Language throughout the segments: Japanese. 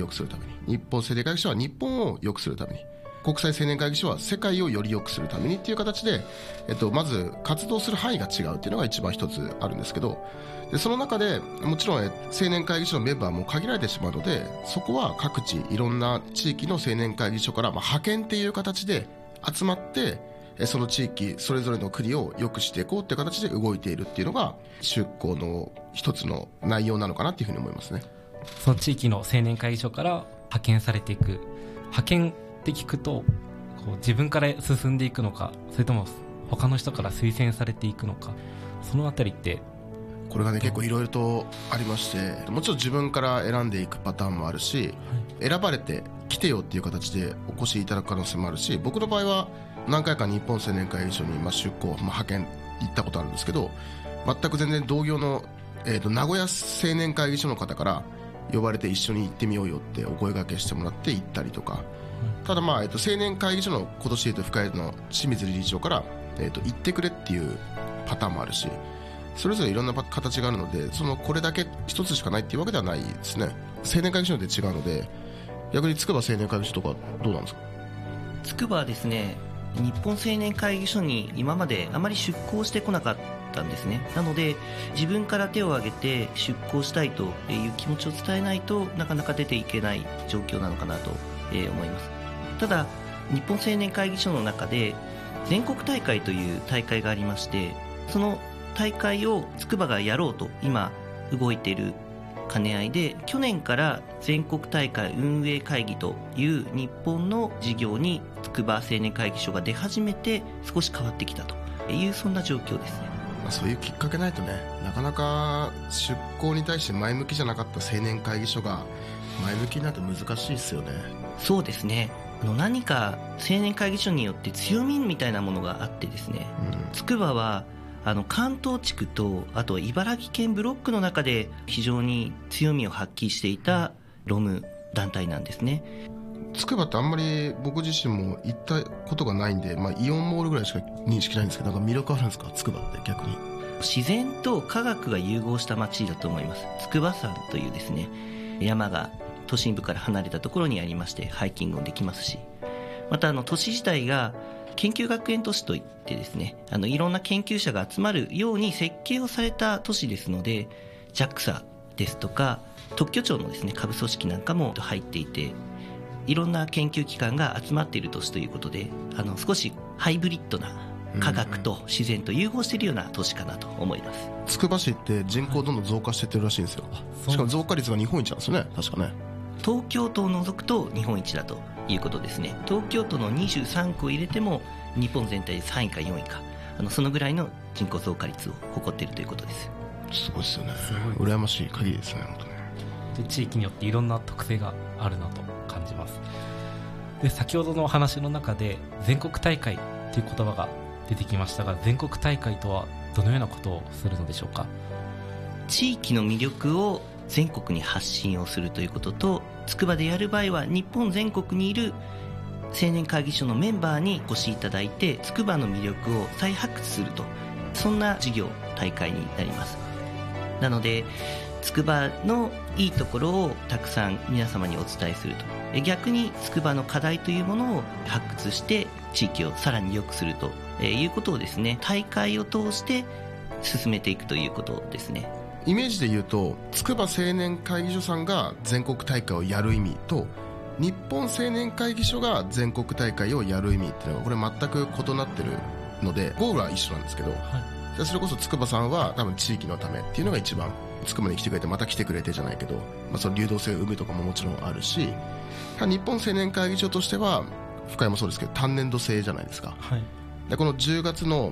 良くするために、日本青年会議所は日本を良くするために、国際青年会議所は世界をより良くするためにっていう形で、まず活動する範囲が違うっていうのが一番一つあるんですけど、でその中でもちろん青年会議所のメンバーも限られてしまうので、そこは各地いろんな地域の青年会議所から、派遣っていう形で集まって、その地域それぞれの国を良くしていこうっていう形で動いているっていうのが出向の一つの内容なのかなっていうふうに思いますね。 その地域の青年会議所から派遣されていく、派遣って聞くとこう自分から進んでいくのか、それとも他の人から推薦されていくのか、そのあたりってこれがね結構いろいろとありまして、もちろん自分から選んでいくパターンもあるし、選ばれて来てよっていう形でお越しいただく可能性もあるし、僕の場合は何回か日本青年会議所に出向、派遣行ったことあるんですけど、全く全然同業の、名古屋青年会議所の方から呼ばれて一緒に行ってみようよってお声掛けしてもらって行ったりとか、ただ青年会議所の今年深谷の清水理事長から、行ってくれっていうパターンもあるし、それぞれいろんな形があるので、これだけ一つしかないっていうわけではないですね。青年会議所って違うので、逆に筑波青年会議所とかどうなんですか？ 筑波はですね、日本青年会議所に今まであまり出向してこなかったんですね。なので自分から手を挙げて出向したいという気持ちを伝えないとなかなか出ていけない状況なのかなと思います。ただ日本青年会議所の中で全国大会という大会がありまして、その大会を筑波がやろうと今動いている兼ね合いで、去年から全国大会運営会議という日本の事業に筑波青年会議所が出始めて少し変わってきたという、そんな状況ですね。 そういうきっかけないとね、なかなか出向に対して前向きじゃなかった青年会議所が前向きになって難しいですよね。 そうですね、何か青年会議所によって強みみたいなものがあってですね、筑波は関東地区とあと茨城県ブロックの中で非常に強みを発揮していたロム団体なんですね。 筑波ってあんまり僕自身も行ったことがないんで、イオンモールぐらいしか認識ないんですけど、なんか魅力あるんですか、筑波って逆に？ 自然と科学が融合した街だと思います。筑波山というですね、山が都心部から離れたところにありまして、ハイキングもできますし、また都市自体が研究学園都市といってですね、いろんな研究者が集まるように設計をされた都市ですので、 JAXA ですとか特許庁のですね下部組織なんかも入っていて、いろんな研究機関が集まっている都市ということで、少しハイブリッドな科学と自然と融合しているような都市かなと思います。 つくば市って人口どんどん増加してってるらしいんですよ。しかも増加率が日本一なんですよね、確かね。 東京都を除くと日本一だということですね。東京都の23区を入れても日本全体で3位か4位か、そのぐらいの人口増加率を誇っているということです。 すごいですよね。羨ましい限りですね、本当ね。 で地域によっていろんな特性があるなと感じます。で先ほどのお話の中で全国大会という言葉が出てきましたが、全国大会とはどのようなことをするのでしょうか？ 地域の魅力を全国に発信をするということと、筑波でやる場合は日本全国にいる青年会議所のメンバーにお越しいただいて、筑波の魅力を再発掘すると、そんな事業大会になります。なので筑波のいいところをたくさん皆様にお伝えすると、逆に筑波の課題というものを発掘して地域をさらに良くするということをですね、大会を通して進めていくということですね。 イメージで言うと、筑波青年会議所さんが全国大会をやる意味と、日本青年会議所が全国大会をやる意味っていうのはこれ全く異なってるので、ゴールは一緒なんですけど、それこそ筑波さんは多分地域のためっていうのが一番、筑波に来てくれてまた来てくれてじゃないけど、その流動性を生むとかももちろんあるし、日本青年会議所としては深谷もそうですけど単年度制じゃないですか。でこの10月の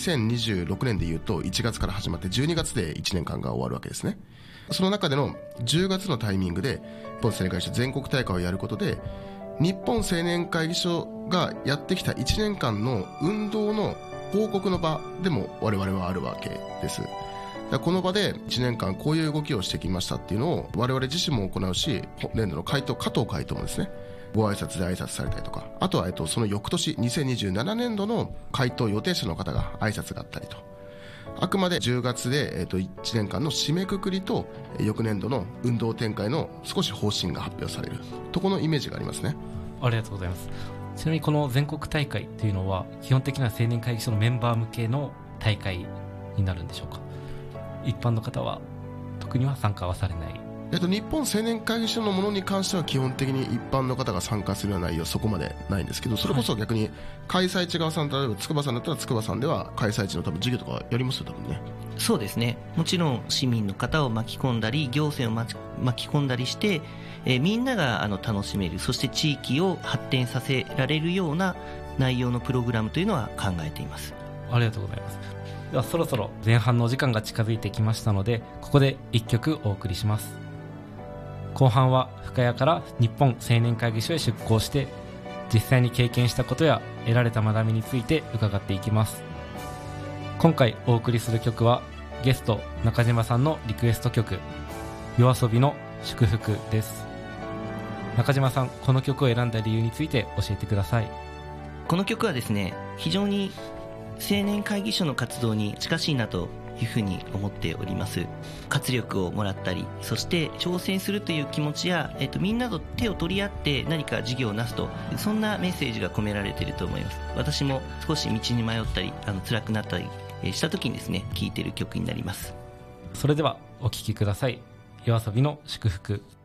2026年でいうと1月から始まって12月で1年間が終わるわけですね。その中での10月のタイミングで日本青年会議所全国大会をやることで、日本青年会議所がやってきた1年間の運動の報告の場でも我々はあるわけです。この場で1年間こういう動きをしてきましたっていうのを我々自身も行うし、年度の会頭加藤会頭もですね、ご挨拶で挨拶されたりとか、あとはその翌年2027年度の回答予定者の方が挨拶があったりと、 あくまで10月で、1年間の締めくくりと翌年度の運動展開の少し方針が発表されるとこのイメージがありますね。 ありがとうございます。ちなみにこの全国大会というのは基本的な青年会議所のメンバー向けの大会になるんでしょうか？一般の方は特には参加はされない？ 日本青年会議所のものに関しては基本的に一般の方が参加するような内容はそこまでないんですけど、それこそ逆に開催地側さん、例えば筑波さんだったら筑波さんでは開催地の多分授業とかやりますよ多分ね。 そうですね、もちろん市民の方を巻き込んだり行政を巻き込んだりして、みんなが楽しめる、そして地域を発展させられるような内容のプログラムというのは考えています。 ありがとうございます。ではそろそろ前半のお時間が近づいてきましたので、ここで1曲お送りします。後半は深谷から日本青年会議所へ出向して実際に経験したことや得られた学びについて伺っていきます。今回お送りする曲はゲスト中島さんのリクエスト曲、YOASOBIの祝福です。中島さん、この曲を選んだ理由について教えてください。 この曲はですね、非常に青年会議所の活動に近しいなというふうに思っております。活力をもらったり、そして挑戦するという気持ちや、みんなと手を取り合って何か事業をなすと、そんなメッセージが込められていると思います。私も少し道に迷ったり辛くなったりした時にですね、聴いている曲になります。 それではお聴きください。YOASOBIの祝福。